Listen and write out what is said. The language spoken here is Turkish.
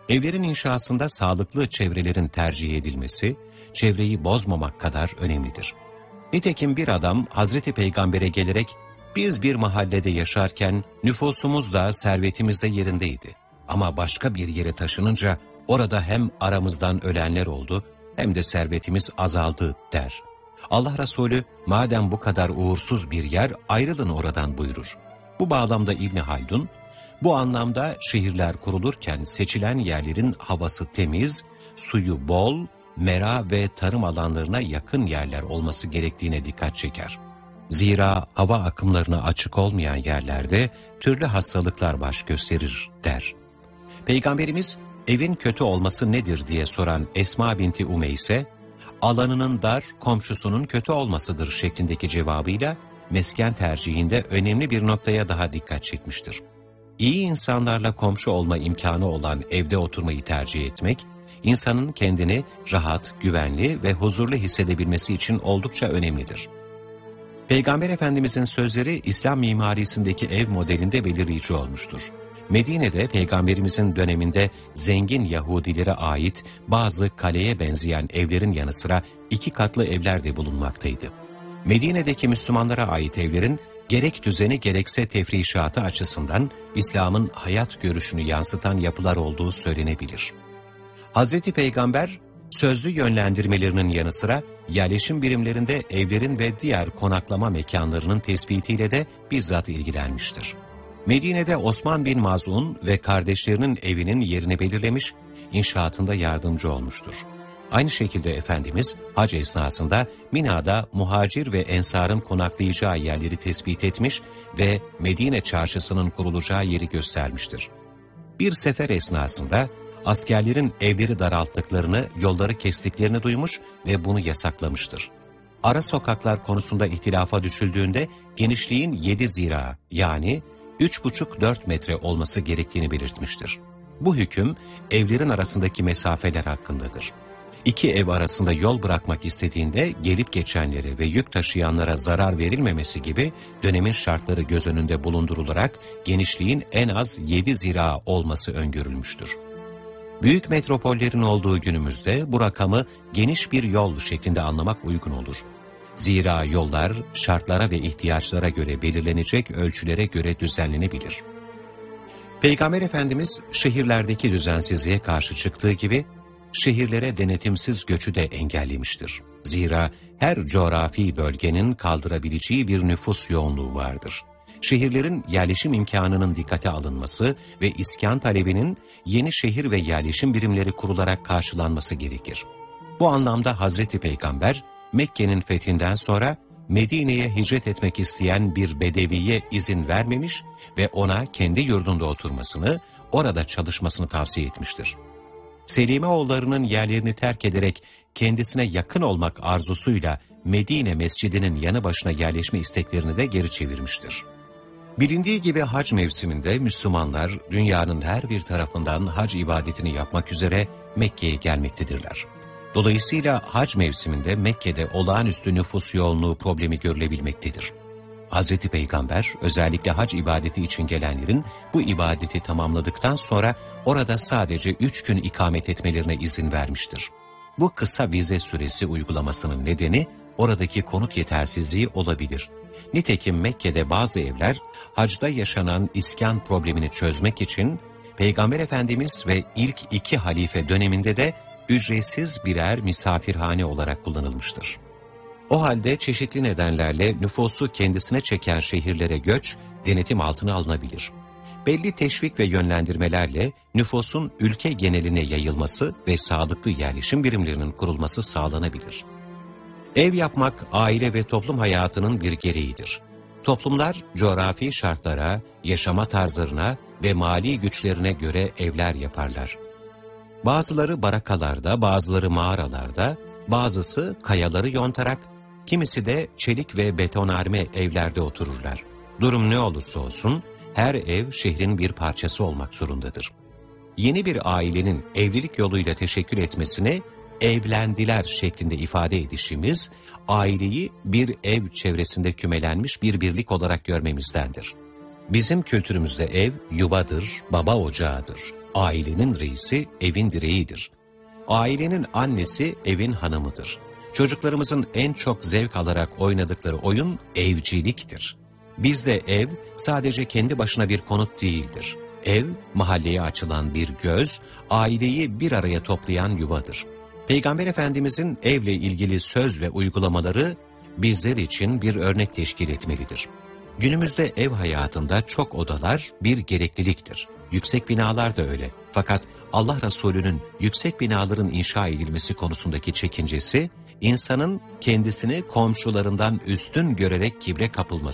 Evlerin inşasında sağlıklı çevrelerin tercih edilmesi, çevreyi bozmamak kadar önemlidir. Nitekim bir adam Hazreti Peygamber'e gelerek, biz bir mahallede yaşarken nüfusumuz da servetimiz de yerindeydi. Ama başka bir yere taşınınca orada hem aramızdan ölenler oldu hem de servetimiz azaldı der. Allah Resulü, madem bu kadar uğursuz bir yer, ayrılın oradan buyurur. Bu bağlamda İbni Haldun, bu anlamda şehirler kurulurken seçilen yerlerin havası temiz, suyu bol, mera ve tarım alanlarına yakın yerler olması gerektiğine dikkat çeker. Zira hava akımlarına açık olmayan yerlerde türlü hastalıklar baş gösterir der. Peygamberimiz evin kötü olması nedir diye soran Esma binti Umeyse, alanının dar, komşusunun kötü olmasıdır şeklindeki cevabıyla mesken tercihinde önemli bir noktaya daha dikkat çekmiştir. İyi insanlarla komşu olma imkanı olan evde oturmayı tercih etmek, insanın kendini rahat, güvenli ve huzurlu hissedebilmesi için oldukça önemlidir. Peygamber Efendimizin sözleri İslam mimarisindeki ev modelinde belirleyici olmuştur. Medine'de Peygamberimizin döneminde zengin Yahudilere ait bazı kaleye benzeyen evlerin yanı sıra 2 katlı evler de bulunmaktaydı. Medine'deki Müslümanlara ait evlerin gerek düzeni gerekse tefrişatı açısından İslam'ın hayat görüşünü yansıtan yapılar olduğu söylenebilir. Hazreti Peygamber, sözlü yönlendirmelerinin yanı sıra yerleşim birimlerinde evlerin ve diğer konaklama mekanlarının tespitiyle de bizzat ilgilenmiştir. Medine'de Osman bin Maz'un ve kardeşlerinin evinin yerini belirlemiş, inşaatında yardımcı olmuştur. Aynı şekilde Efendimiz hac esnasında Mina'da muhacir ve ensarın konaklayacağı yerleri tespit etmiş ve Medine çarşısının kurulacağı yeri göstermiştir. Bir sefer esnasında askerlerin evleri daralttıklarını, yolları kestiklerini duymuş ve bunu yasaklamıştır. Ara sokaklar konusunda ihtilafa düşüldüğünde genişliğin 7 zira yani 3,5-4 metre olması gerektiğini belirtmiştir. Bu hüküm evlerin arasındaki mesafeler hakkındadır. 2 ev arasında yol bırakmak istediğinde gelip geçenlere ve yük taşıyanlara zarar verilmemesi gibi dönemin şartları göz önünde bulundurularak genişliğin en az 7 zira olması öngörülmüştür. Büyük metropollerin olduğu günümüzde bu rakamı geniş bir yol şeklinde anlamak uygun olur. Zira yollar şartlara ve ihtiyaçlara göre belirlenecek ölçülere göre düzenlenebilir. Peygamber Efendimiz şehirlerdeki düzensizliğe karşı çıktığı gibi şehirlere denetimsiz göçü de engellemiştir. Zira her coğrafi bölgenin kaldırabileceği bir nüfus yoğunluğu vardır. Şehirlerin yerleşim imkanının dikkate alınması ve iskan talebinin yeni şehir ve yerleşim birimleri kurularak karşılanması gerekir. Bu anlamda Hazreti Peygamber, Mekke'nin fethinden sonra Medine'ye hicret etmek isteyen bir bedeviye izin vermemiş ve ona kendi yurdunda oturmasını, orada çalışmasını tavsiye etmiştir. Selimoğullarının yerlerini terk ederek kendisine yakın olmak arzusuyla Medine mescidinin yanı başına yerleşme isteklerini de geri çevirmiştir. Bilindiği gibi hac mevsiminde Müslümanlar dünyanın her bir tarafından hac ibadetini yapmak üzere Mekke'ye gelmektedirler. Dolayısıyla hac mevsiminde Mekke'de olağanüstü nüfus yoğunluğu problemi görülebilmektedir. Hazreti Peygamber özellikle hac ibadeti için gelenlerin bu ibadeti tamamladıktan sonra orada sadece 3 gün ikamet etmelerine izin vermiştir. Bu kısa vize süresi uygulamasının nedeni oradaki konut yetersizliği olabilir. Nitekim Mekke'de bazı evler hacda yaşanan iskan problemini çözmek için Peygamber Efendimiz ve ilk 2 halife döneminde de ücretsiz birer misafirhane olarak kullanılmıştır. O halde çeşitli nedenlerle nüfusu kendisine çeken şehirlere göç denetim altına alınabilir. Belli teşvik ve yönlendirmelerle nüfusun ülke geneline yayılması ve sağlıklı yerleşim birimlerinin kurulması sağlanabilir. Ev yapmak aile ve toplum hayatının bir gereğidir. Toplumlar coğrafi şartlara, yaşama tarzlarına ve mali güçlerine göre evler yaparlar. Bazıları barakalarda, bazıları mağaralarda, bazısı kayaları yontarak, kimisi de çelik ve betonarme evlerde otururlar. Durum ne olursa olsun her ev şehrin bir parçası olmak zorundadır. Yeni bir ailenin evlilik yoluyla teşekkül etmesine evlendiler şeklinde ifade edişimiz, aileyi bir ev çevresinde kümelenmiş bir birlik olarak görmemizdendir. Bizim kültürümüzde ev yuvadır, baba ocağıdır. Ailenin reisi evin direğidir. Ailenin annesi evin hanımıdır. Çocuklarımızın en çok zevk alarak oynadıkları oyun evciliktir. Bizde ev sadece kendi başına bir konut değildir. Ev, mahalleye açılan bir göz, aileyi bir araya toplayan yuvadır. Peygamber Efendimizin evle ilgili söz ve uygulamaları bizler için bir örnek teşkil etmelidir. Günümüzde ev hayatında çok odalar bir gerekliliktir. Yüksek binalar da öyle. Fakat Allah Resulü'nün yüksek binaların inşa edilmesi konusundaki çekincesi, insanın kendisini komşularından üstün görerek kibre kapılması.